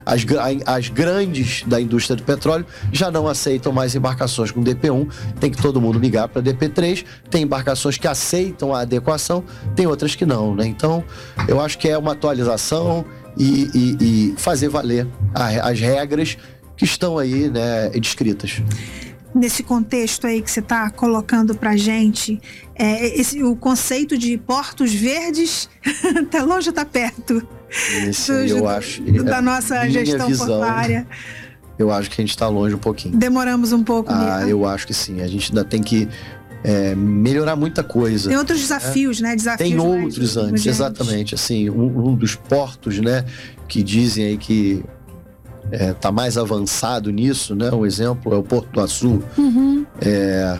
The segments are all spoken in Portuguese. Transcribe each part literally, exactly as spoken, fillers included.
As, as grandes da indústria do petróleo já não aceitam mais embarcações com D P um, tem que todo mundo migrar para D P três, tem embarcações que aceitam a adequação, tem outras que não, né? Então, eu acho que é uma atualização e, e, e fazer valer a, as regras que estão aí, né, descritas. Nesse contexto aí que você está colocando para a gente, é, esse, o conceito de portos verdes tá longe ou tá perto? Esse, do, eu acho, da nossa gestão visão, portuária. Eu acho que a gente está longe um pouquinho. Demoramos um pouco. Ah, mesmo. Eu acho que sim. A gente ainda tem que é, melhorar muita coisa. Tem outros desafios, é. né? Desafios tem outros mais, antes, exatamente. Assim, um, um dos portos, né, que dizem aí que está é, mais avançado nisso, né? Um exemplo é o Porto do Açu. Uhum. É,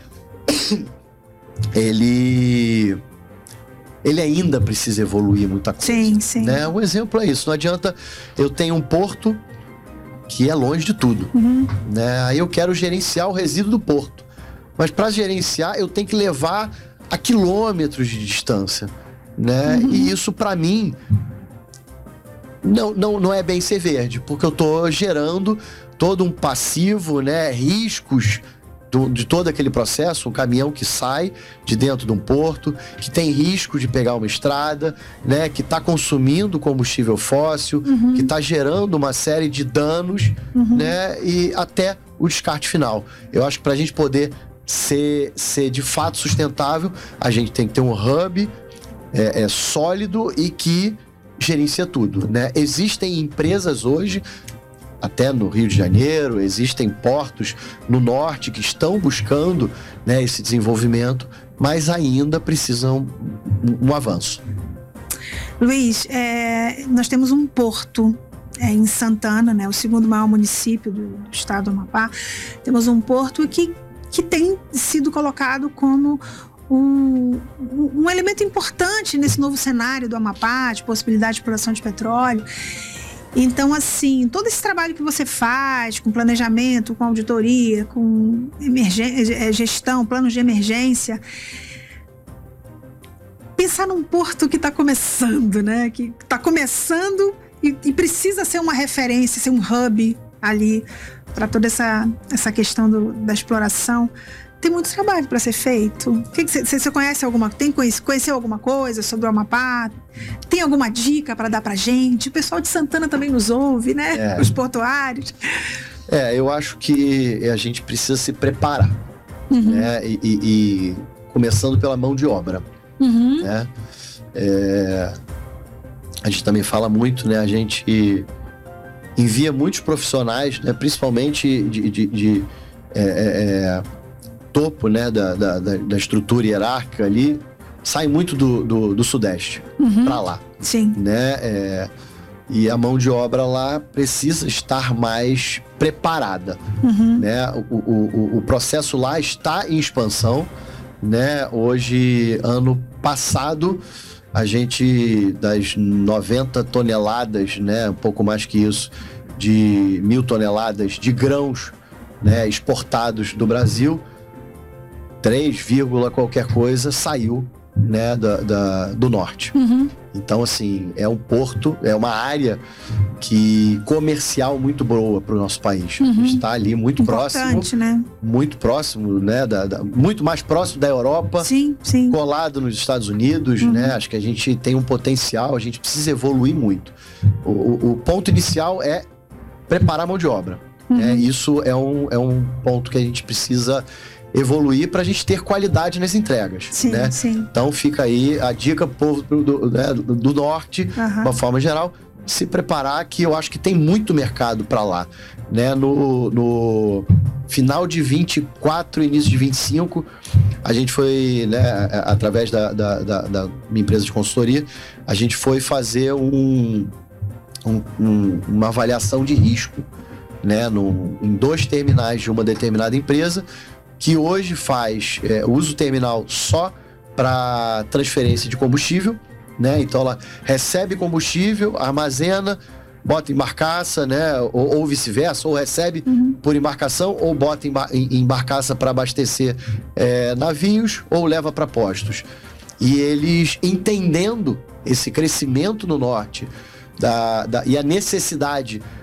ele... ele ainda precisa evoluir muita coisa. Sim, sim. Né? Um exemplo é isso. Não adianta eu tenho um porto que é longe de tudo. Uhum. Né? Aí eu quero gerenciar o resíduo do porto. Mas para gerenciar, eu tenho que levar a quilômetros de distância. Né? Uhum. E isso, para mim, não, não, não é bem ser verde. Porque eu estou gerando todo um passivo, né? Riscos de todo aquele processo, um caminhão que sai de dentro de um porto, que tem risco de pegar uma estrada, né, que está consumindo combustível fóssil, uhum. que está gerando uma série de danos, uhum. né, e até o descarte final. Eu acho que para a gente poder ser, ser de fato sustentável, a gente tem que ter um hub é, é, sólido e que gerencia tudo, né? Existem empresas hoje, até no Rio de Janeiro, existem portos no norte que estão buscando, né, esse desenvolvimento, mas ainda precisam um, um avanço. Luiz, é, nós temos um porto é, em Santana, né, o segundo maior município do, do estado do Amapá. Temos um porto que, que tem sido colocado como um, um elemento importante nesse novo cenário do Amapá, de possibilidade de exploração de petróleo. Então, assim, todo esse trabalho que você faz com planejamento, com auditoria, com emergência, gestão, planos de emergência, pensar num porto que está começando, né? Que está começando e, e precisa ser uma referência, ser um hub ali para toda essa, essa questão do, da exploração. Tem muito trabalho para ser feito. Você, você conhece alguma, tem conheceu alguma coisa sobre o Amapá? Tem alguma dica para dar para gente? O pessoal de Santana também nos ouve, né? É. Os portuários. É, eu acho que a gente precisa se preparar, uhum. né? E, e, e começando pela mão de obra, uhum. né? É, a gente também fala muito, né? A gente envia muitos profissionais, né? Principalmente de, de, de é, é, topo, né, da, da, da estrutura hierárquica ali, sai muito do, do, do Sudeste, uhum. para lá. Sim. Né? É, e a mão de obra lá precisa estar mais preparada. Uhum. Né? O, o, o processo lá está em expansão. Né? Hoje, ano passado, a gente, das noventa toneladas, né, um pouco mais que isso, de mil toneladas de grãos, né, exportados do Brasil, três, qualquer coisa, saiu, né, da, da, do norte. Uhum. Então, assim, é um porto, é uma área que, comercial muito boa para o nosso país. Uhum. A gente está ali muito Importante, próximo, né? muito próximo, né, da, da, muito mais próximo da Europa, sim, sim. colado nos Estados Unidos, uhum. né? Acho que a gente tem um potencial, a gente precisa evoluir muito. O, o, o ponto inicial é preparar a mão de obra. Uhum. Né? Isso é um, é um ponto que a gente precisa evoluir para a gente ter qualidade nas entregas. Sim, né? sim. Então fica aí a dica pro povo do, né, do, do norte, uhum. de uma forma geral, se preparar, que eu acho que tem muito mercado para lá. Né? No, no final de vinte e quatro, início de vinte e cinco, a gente foi, né, através da, da, da, da minha empresa de consultoria, a gente foi fazer um, um, um, uma avaliação de risco, né, no, em dois terminais de uma determinada empresa, que hoje faz é, uso terminal só para transferência de combustível, né? Então ela recebe combustível, armazena, bota em barcaça, né? Ou, ou vice-versa, ou recebe uhum. por embarcação, ou bota em, em, em barcaça para abastecer é, navios, ou leva para postos. E eles, entendendo esse crescimento no norte, da, da, e a necessidade